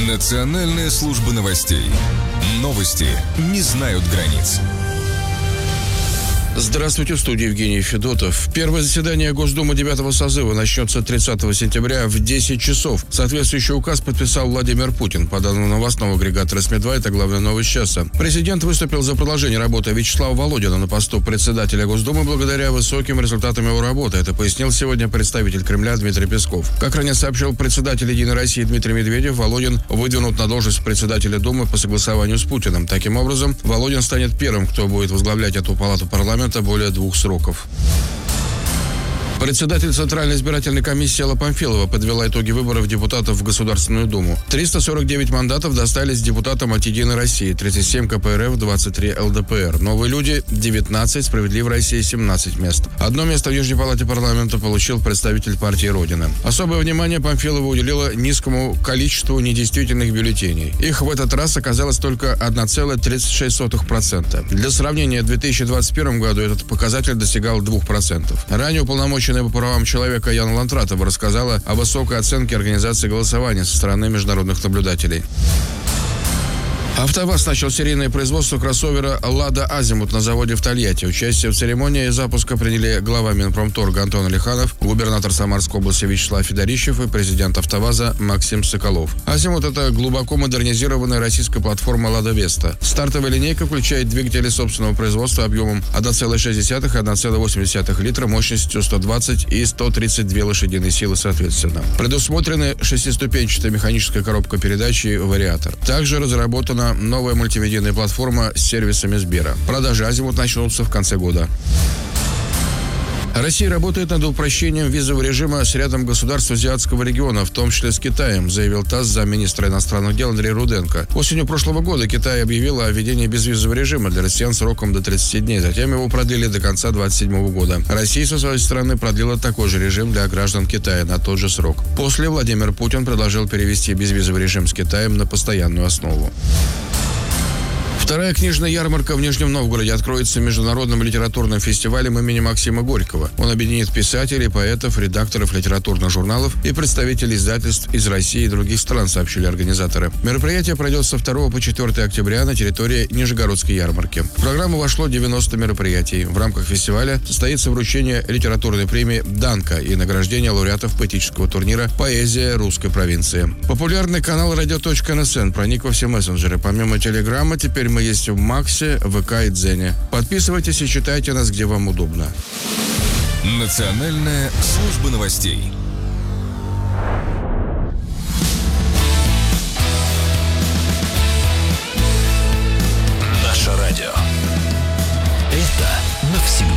Национальная служба новостей. Новости не знают границ. Здравствуйте, в студии Евгений Федотов. Первое заседание Госдумы 9-го созыва начнется 30 сентября в 10 часов. Соответствующий указ подписал Владимир Путин. По данным новостного агрегатора СМИ-2, это главная новость часа. Президент выступил за продолжение работы Вячеслава Володина на посту председателя Госдумы благодаря высоким результатам его работы. Это пояснил сегодня представитель Кремля Дмитрий Песков. Как ранее сообщил председатель «Единой России» Дмитрий Медведев, Володин выдвинут на должность председателя Думы по согласованию с Путиным. Таким образом, Володин станет первым, кто будет возглавлять эту палату парламента более 2 сроков. Председатель Центральной избирательной комиссии Алла Памфилова подвела итоги выборов депутатов в Государственную Думу. 349 мандатов достались депутатам от «Единой России», 37 КПРФ, 23 ЛДПР. «Новые люди» 19, «Справедливая Россия» 17 мест. Одно место в Нижней палате парламента получил представитель партии «Родина». Особое внимание Памфилова уделила низкому количеству недействительных бюллетеней. Их в этот раз оказалось только 1,36%. Для сравнения, в 2021 году этот показатель достигал 2%. Ранее уполномоченная по правам человека Яна Лантратова рассказала о высокой оценке организации голосования со стороны международных наблюдателей. АвтоВАЗ начал серийное производство кроссовера «Лада Азимут» на заводе в Тольятти. Участие в церемонии запуска приняли глава Минпромторга Антон Алиханов, губернатор Самарской области Вячеслав Федорищев и президент АвтоВАЗа Максим Соколов. «Азимут» — это глубоко модернизированная российская платформа «Лада Веста». Стартовая линейка включает двигатели собственного производства объемом 1,6 и 1,8 литра, мощностью 120 и 132 лошадиные силы соответственно. Предусмотрены шестиступенчатая механическая коробка передач и вариатор. Также разработана новая мультимедийная платформа с сервисами Сбера. Продажи «Азимут» начнутся в конце года. Россия работает над упрощением визового режима с рядом государств азиатского региона, в том числе с Китаем, заявил ТАСС замминистра иностранных дел Андрей Руденко. Осенью прошлого года Китай объявил о введении безвизового режима для россиян сроком до 30 дней. Затем его продлили до конца 2027 года. Россия, со своей стороны, продлила такой же режим для граждан Китая на тот же срок. После Владимир Путин предложил перевести безвизовый режим с Китаем на постоянную основу. Вторая книжная ярмарка в Нижнем Новгороде откроется международным литературным фестивалем имени Максима Горького. Он объединит писателей, поэтов, редакторов литературных журналов и представителей издательств из России и других стран, сообщили организаторы. Мероприятие пройдет со 2 по 4 октября на территории Нижегородской ярмарки. В программу вошло 90 мероприятий. В рамках фестиваля состоится вручение литературной премии «Данка» и награждение лауреатов поэтического турнира «Поэзия русской провинции». Популярный канал radio.nsn проник во все мессенджеры. Помимо Телеграма, теперь мы есть в Максе, ВК и Дзене. Подписывайтесь и читайте нас, где вам удобно. Национальная служба новостей.